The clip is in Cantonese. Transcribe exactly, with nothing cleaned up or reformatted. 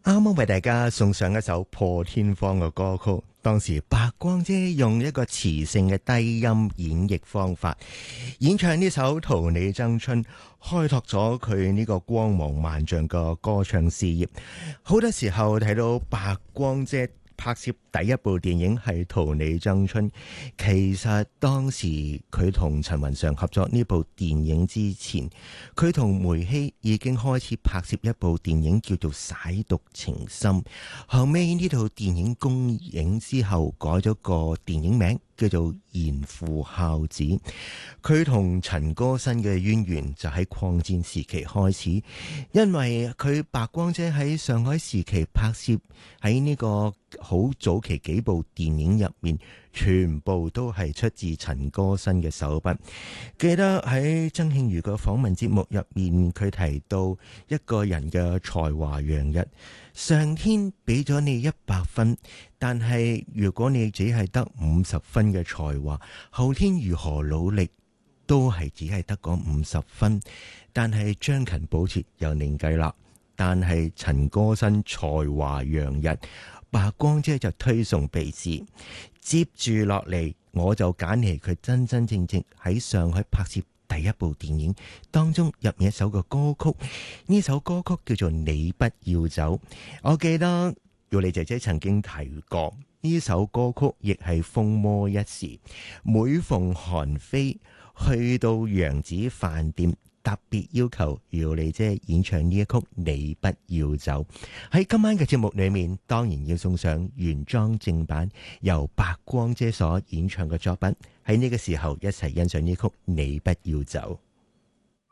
啱啱為大家送上一首破天荒嘅歌曲，當時白光姐用一個磁性嘅低音演繹方法演唱呢首《圖你爭春》，開拓咗佢呢個光芒萬丈嘅歌唱事業。好多時候睇到白光姐拍攝第一部電影係《圖你爭春》，其實當時佢同陳雲裳合作呢部電影之前，佢同梅希已經開始拍攝一部電影叫做《舐犢情深》，後尾呢套電影公映之後改咗個電影名叫做《賢父孝子》。佢同陳歌辛嘅淵源就喺抗戰時期開始，因為佢白光姐喺上海時期拍攝喺呢個好早期幾部電影入面，全部都係出自陳歌辛嘅手筆。記得喺曾慶瑜嘅訪問節目入面，佢提到一個人嘅才華洋溢，上天俾咗你一百分，但係如果你只係得五十分嘅才華，後天如何努力都係只係得嗰五十分。但係將勤補拙又另計啦。但係陳歌辛才華洋溢，白光姐就推崇備至。接住落嚟，我就揀起佢真真正正喺上海拍攝第一部電影當中入面一首嘅歌曲，呢首歌曲叫做《你不要走》。我記得耀莉姐姐曾經提過，呢首歌曲亦係風魔一時，每逢韓非去到洋子飯店，特別要求耀莉姐演唱呢一曲《你不要走》。喺今晚嘅節目裏面，當然要送上原裝正版由白光姐所演唱嘅作品。喺呢個時候一齊欣賞呢曲《你不要走》。